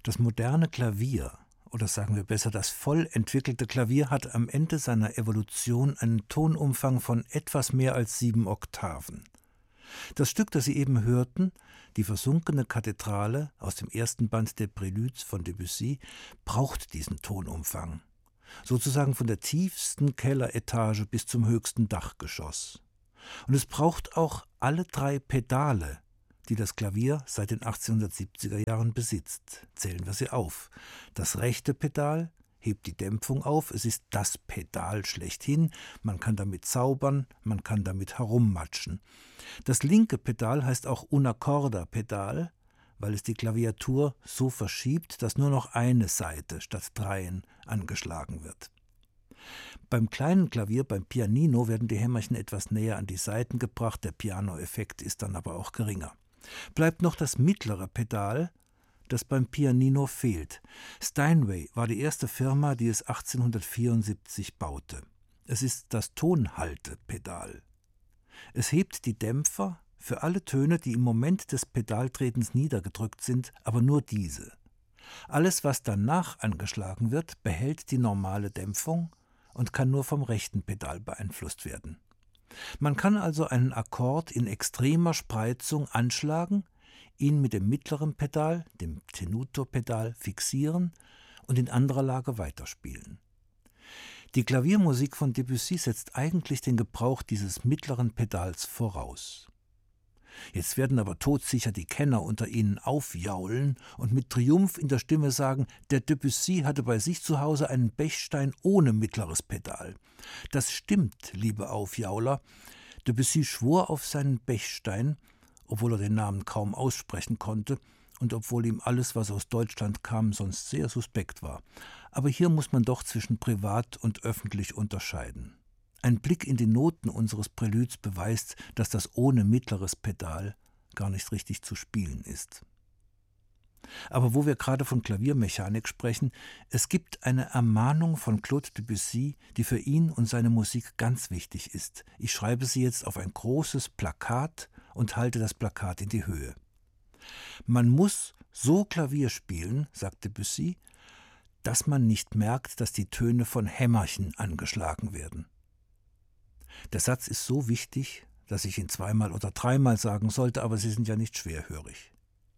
Das moderne Klavier, oder sagen wir besser, das voll entwickelte Klavier hat am Ende seiner Evolution einen Tonumfang von etwas mehr als 7 Oktaven. Das Stück, das Sie eben hörten, die versunkene Kathedrale aus dem ersten Band der Préludes von Debussy, braucht diesen Tonumfang. Sozusagen von der tiefsten Kelleretage bis zum höchsten Dachgeschoss. Und es braucht auch alle 3 Pedale, die das Klavier seit den 1870er Jahren besitzt. Zählen wir sie auf. Das rechte Pedal hebt die Dämpfung auf, es ist das Pedal schlechthin, man kann damit zaubern, man kann damit herummatschen. Das linke Pedal heißt auch Una corda Pedal, weil es die Klaviatur so verschiebt, dass nur noch eine Saite statt 3 angeschlagen wird. Beim kleinen Klavier, beim Pianino, werden die Hämmerchen etwas näher an die Saiten gebracht, der Piano-Effekt ist dann aber auch geringer. Bleibt noch das mittlere Pedal, das beim Pianino fehlt. Steinway war die erste Firma, die es 1874 baute. Es ist das Tonhaltepedal. Es hebt die Dämpfer für alle Töne, die im Moment des Pedaltretens niedergedrückt sind, aber nur diese. Alles, was danach angeschlagen wird, behält die normale Dämpfung und kann nur vom rechten Pedal beeinflusst werden. Man kann also einen Akkord in extremer Spreizung anschlagen, ihn mit dem mittleren Pedal, dem Tenuto-Pedal, fixieren und in anderer Lage weiterspielen. Die Klaviermusik von Debussy setzt eigentlich den Gebrauch dieses mittleren Pedals voraus. Jetzt werden aber todsicher die Kenner unter Ihnen aufjaulen und mit Triumph in der Stimme sagen, der Debussy hatte bei sich zu Hause einen Bechstein ohne mittleres Pedal. Das stimmt, liebe Aufjauler. Debussy schwor auf seinen Bechstein, obwohl er den Namen kaum aussprechen konnte und obwohl ihm alles, was aus Deutschland kam, sonst sehr suspekt war. Aber hier muss man doch zwischen privat und öffentlich unterscheiden. Ein Blick in die Noten unseres Präluds beweist, dass das ohne mittleres Pedal gar nicht richtig zu spielen ist. Aber wo wir gerade von Klaviermechanik sprechen, es gibt eine Ermahnung von Claude Debussy, die für ihn und seine Musik ganz wichtig ist. Ich schreibe sie jetzt auf ein großes Plakat und halte das Plakat in die Höhe. Man muss so Klavier spielen, sagt Debussy, dass man nicht merkt, dass die Töne von Hämmerchen angeschlagen werden. Der Satz ist so wichtig, dass ich ihn 2-mal oder 3-mal sagen sollte, aber sie sind ja nicht schwerhörig.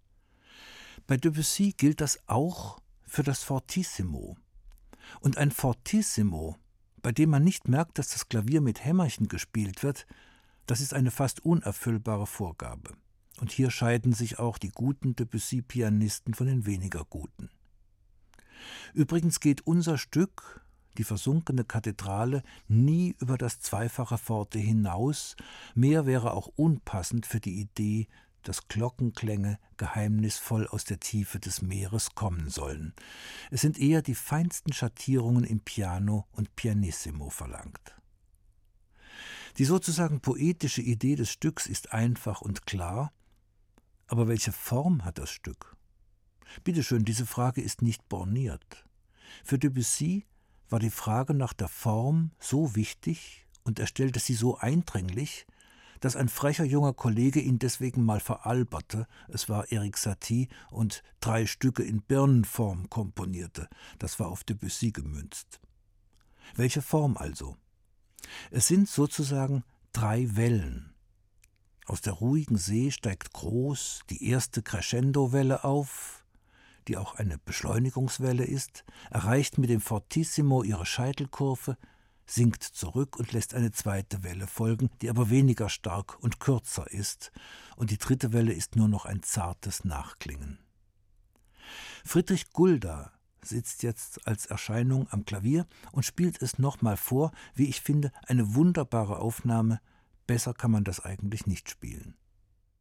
Bei Debussy gilt das auch für das Fortissimo. Und ein Fortissimo, bei dem man nicht merkt, dass das Klavier mit Hämmerchen gespielt wird, das ist eine fast unerfüllbare Vorgabe. Und hier scheiden sich auch die guten Debussy-Pianisten von den weniger guten. Übrigens geht unser Stück, die versunkene Kathedrale, nie über das zweifache Forte hinaus. Mehr wäre auch unpassend für die Idee, dass Glockenklänge geheimnisvoll aus der Tiefe des Meeres kommen sollen. Es sind eher die feinsten Schattierungen im Piano und Pianissimo verlangt. Die sozusagen poetische Idee des Stücks ist einfach und klar, aber welche Form hat das Stück? Bitte schön, diese Frage ist nicht borniert. Für Debussy war die Frage nach der Form so wichtig und er stellte sie so eindringlich, dass ein frecher junger Kollege ihn deswegen mal veralberte, es war Erik Satie, und 3 Stücke in Birnenform komponierte. Das war auf Debussy gemünzt. Welche Form also? Es sind sozusagen 3 Wellen. Aus der ruhigen See steigt groß die erste Crescendo-Welle auf, die auch eine Beschleunigungswelle ist, erreicht mit dem Fortissimo ihre Scheitelkurve, sinkt zurück und lässt eine zweite Welle folgen, die aber weniger stark und kürzer ist, und die 3. Welle ist nur noch ein zartes Nachklingen. Friedrich Gulda sitzt jetzt als Erscheinung am Klavier und spielt es nochmal vor, wie ich finde, eine wunderbare Aufnahme, besser kann man das eigentlich nicht spielen.